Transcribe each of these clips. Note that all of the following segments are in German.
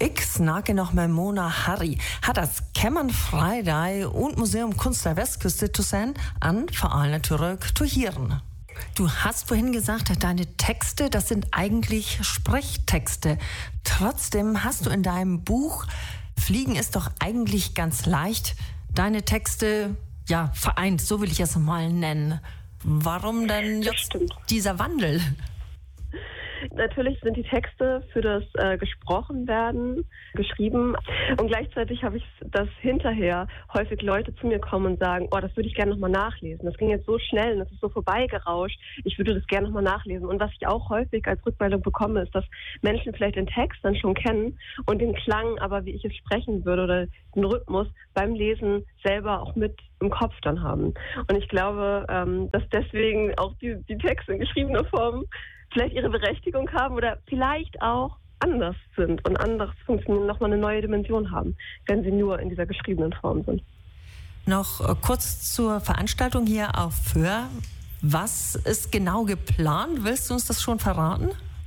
Ik snakker nog med Mona Harry. Hat das Kämmern Freidei und Museum Kunst der Westküste zu sein, an vor allem zurück zu hören. Du hast vorhin gesagt, deine Texte, das sind eigentlich Sprechtexte. Trotzdem hast du in deinem Buch Fliegen ist doch eigentlich ganz leicht deine Texte, ja, vereint, so will ich es mal nennen. Warum denn jetzt dieser Wandel? Natürlich sind die Texte für das Gesprochenwerden geschrieben und gleichzeitig habe ich das hinterher häufig Leute zu mir kommen und sagen, oh, das würde ich gerne nochmal nachlesen. Das ging jetzt so schnell und das ist so vorbeigerauscht. Ich würde das gerne nochmal nachlesen. Und was ich auch häufig als Rückmeldung bekomme, ist, dass Menschen vielleicht den Text dann schon kennen und den Klang, aber wie ich es sprechen würde oder den Rhythmus beim Lesen selber auch mit im Kopf dann haben. Und ich glaube, dass deswegen auch die Texte in geschriebener Form vielleicht ihre Berechtigung haben oder vielleicht auch anders sind und anders funktionieren, nochmal eine neue Dimension haben, wenn sie nur in dieser geschriebenen Form sind. Noch kurz zur Veranstaltung hier auf Föhr. Was ist genau geplant? Willst du uns das schon verraten?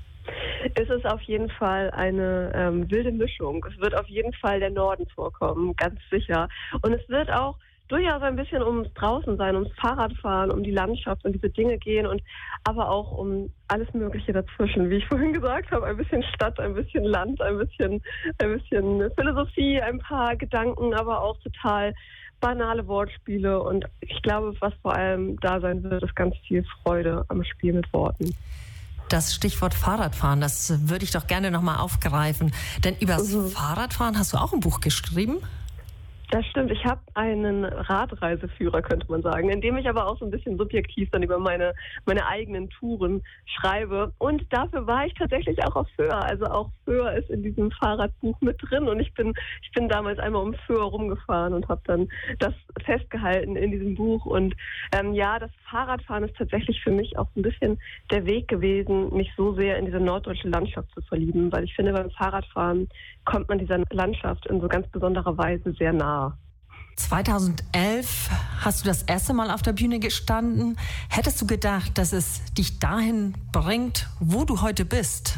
Es ist auf jeden Fall eine wilde Mischung. Es wird auf jeden Fall der Norden vorkommen, ganz sicher. Und es wird auch durchaus ein bisschen ums Draußensein, ums Fahrradfahren, um die Landschaft und diese Dinge gehen und aber auch um alles Mögliche dazwischen. Wie ich vorhin gesagt habe, ein bisschen Stadt, ein bisschen Land, ein bisschen Philosophie, ein paar Gedanken, aber auch total banale Wortspiele. Und ich glaube, was vor allem da sein wird, ist ganz viel Freude am Spiel mit Worten. Das Stichwort Fahrradfahren, das würde ich doch gerne nochmal aufgreifen. Denn über das Fahrradfahren hast du auch ein Buch geschrieben? Das stimmt. Ich habe einen Radreiseführer, könnte man sagen, in dem ich aber auch so ein bisschen subjektiv dann über meine eigenen Touren schreibe. Und dafür war ich tatsächlich auch auf Föhr. Also auch Föhr ist in diesem Fahrradbuch mit drin. Und ich bin damals einmal um Föhr rumgefahren und habe dann das festgehalten in diesem Buch. Und das Fahrradfahren ist tatsächlich für mich auch ein bisschen der Weg gewesen, mich so sehr in diese norddeutsche Landschaft zu verlieben. Weil ich finde, beim Fahrradfahren kommt man dieser Landschaft in so ganz besonderer Weise sehr nah. 2011 hast du das erste Mal auf der Bühne gestanden. Hättest du gedacht, dass es dich dahin bringt, wo du heute bist?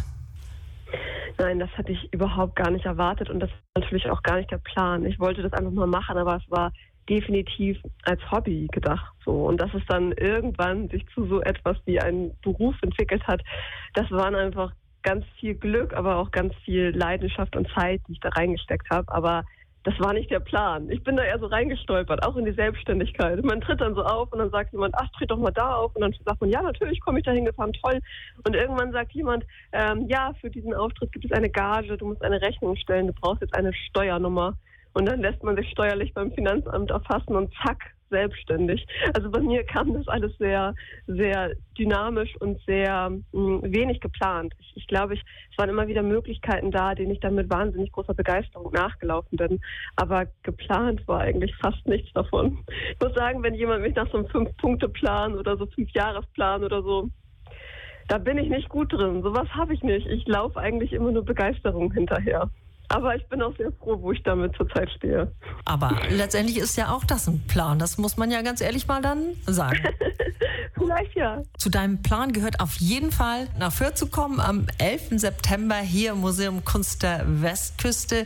Nein, das hatte ich überhaupt gar nicht erwartet und das war natürlich auch gar nicht der Plan. Ich wollte das einfach mal machen, aber es war definitiv als Hobby gedacht so. Und dass es dann irgendwann sich zu so etwas wie einen Beruf entwickelt hat, das waren einfach ganz viel Glück, aber auch ganz viel Leidenschaft und Zeit, die ich da reingesteckt habe. Aber das war nicht der Plan. Ich bin da eher so reingestolpert, auch in die Selbstständigkeit. Man tritt dann so auf und dann sagt jemand, ach, tritt doch mal da auf. Und dann sagt man, ja, natürlich komme ich da hingefahren, toll. Und irgendwann sagt jemand, ja, für diesen Auftritt gibt es eine Gage, du musst eine Rechnung stellen, du brauchst jetzt eine Steuernummer. Und dann lässt man sich steuerlich beim Finanzamt erfassen und zack, selbstständig. Also bei mir kam das alles sehr, sehr dynamisch und sehr wenig geplant. Ich glaube, es waren immer wieder Möglichkeiten da, denen ich dann mit wahnsinnig großer Begeisterung nachgelaufen bin. Aber geplant war eigentlich fast nichts davon. Ich muss sagen, wenn jemand mich nach so einem 5-Punkte-Plan oder so 5-Jahresplan oder so, da bin ich nicht gut drin. Sowas habe ich nicht. Ich laufe eigentlich immer nur Begeisterung hinterher. Aber ich bin auch sehr froh, wo ich damit zurzeit stehe. Aber letztendlich ist ja auch das ein Plan. Das muss man ja ganz ehrlich mal dann sagen. Vielleicht ja. Zu deinem Plan gehört auf jeden Fall, nach Föhr zu kommen am 11. September hier im Museum Kunst der Westküste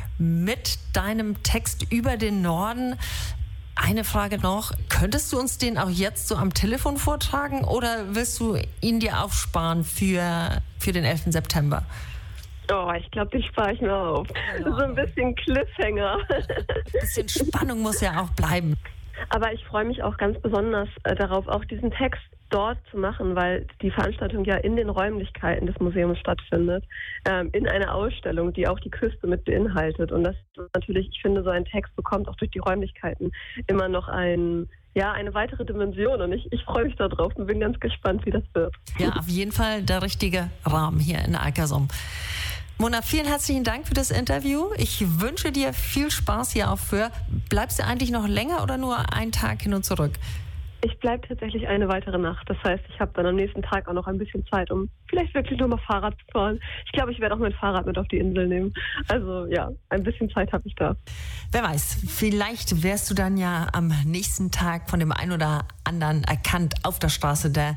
mit deinem Text über den Norden. Eine Frage noch, könntest du uns den auch jetzt so am Telefon vortragen oder willst du ihn dir aufsparen für den 11. September? Oh, ich glaube, den spare ich mir auf. Ja. So ein bisschen Cliffhanger. Ein bisschen Spannung muss ja auch bleiben. Aber ich freue mich auch ganz besonders darauf, auch diesen Text dort zu machen, weil die Veranstaltung ja in den Räumlichkeiten des Museums stattfindet, in einer Ausstellung, die auch die Küste mit beinhaltet. Und das ist natürlich, ich finde, so ein Text bekommt auch durch die Räumlichkeiten immer noch eine weitere Dimension. Und ich freue mich darauf und bin ganz gespannt, wie das wird. Ja, auf jeden Fall der richtige Rahmen hier in Alkersum. Mona, vielen herzlichen Dank für das Interview. Ich wünsche dir viel Spaß hier auf Föhr. Bleibst du eigentlich noch länger oder nur einen Tag hin und zurück? Ich bleibe tatsächlich eine weitere Nacht. Das heißt, ich habe dann am nächsten Tag auch noch ein bisschen Zeit, um vielleicht wirklich nochmal Fahrrad zu fahren. Ich glaube, ich werde auch mein Fahrrad mit auf die Insel nehmen. Also ja, ein bisschen Zeit habe ich da. Wer weiß, vielleicht wärst du dann ja am nächsten Tag von dem einen oder anderen erkannt auf der Straße, der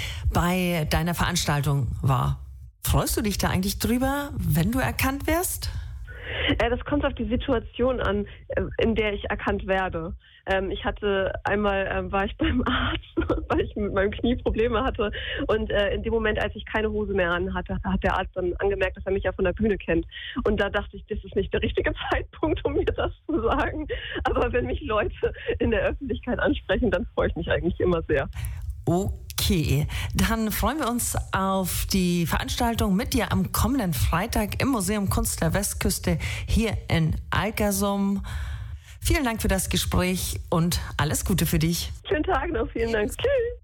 bei deiner Veranstaltung war. Freust du dich da eigentlich drüber, wenn du erkannt wirst? Das kommt auf die Situation an, in der ich erkannt werde. Ich hatte einmal, war ich beim Arzt, weil ich mit meinem Knie Probleme hatte. Und in dem Moment, als ich keine Hose mehr an hatte, hat der Arzt dann angemerkt, dass er mich ja von der Bühne kennt. Und da dachte ich, das ist nicht der richtige Zeitpunkt, um mir das zu sagen. Aber wenn mich Leute in der Öffentlichkeit ansprechen, dann freue ich mich eigentlich immer sehr. Okay, dann freuen wir uns auf die Veranstaltung mit dir am kommenden Freitag im Museum Kunst der Westküste hier in Alkersum. Vielen Dank für das Gespräch und alles Gute für dich. Schönen Tag noch, vielen Dank. Tschüss.